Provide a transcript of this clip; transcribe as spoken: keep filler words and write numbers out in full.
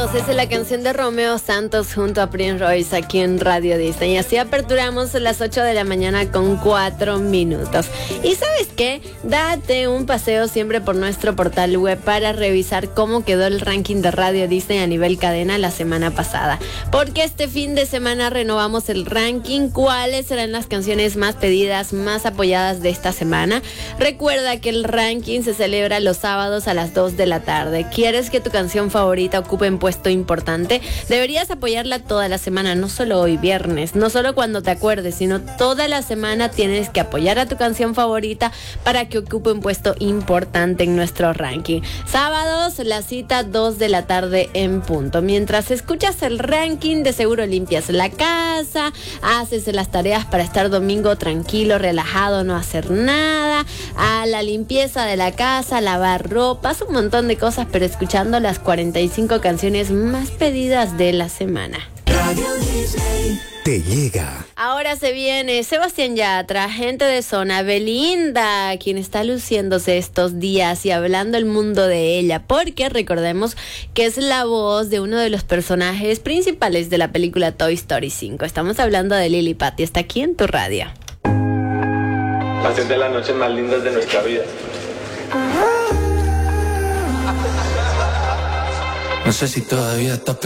Sábados es la canción de Romeo Santos junto a Prince Royce aquí en Radio Disney. Y así aperturamos las ocho de la mañana con cuatro minutos. ¿Y sabes qué? Date un paseo siempre por nuestro portal web para revisar cómo quedó el ranking de Radio Disney a nivel cadena la semana pasada. Porque este fin de semana renovamos el ranking. ¿Cuáles serán las canciones más pedidas, más apoyadas de esta semana? Recuerda que el ranking se celebra los sábados a las dos de la tarde. ¿Quieres que tu canción favorita ocupe un puesto importante? Deberías apoyarla toda la semana, no solo hoy viernes, no solo cuando te acuerdes, sino toda la semana tienes que apoyar a tu canción favorita para que ocupe un puesto importante en nuestro ranking. Sábados, la cita dos de la tarde en punto. Mientras escuchas el ranking, de seguro limpias la casa, haces las tareas para estar domingo tranquilo, relajado, no hacer nada, a la limpieza de la casa, lavar ropas, un montón de cosas, pero escuchando las cuarenta y cinco canciones más pedidas de la semana. Radio Disney te llega. Ahora se viene Sebastián Yatra, gente de zona, Belinda, quien está luciéndose estos días y hablando el mundo de ella, porque recordemos que es la voz de uno de los personajes principales de la película Toy Story cinco. Estamos hablando de Lily Patti, está aquí en tu radio. Pasión de las noches más lindas de nuestra vida. No sé si todavía estás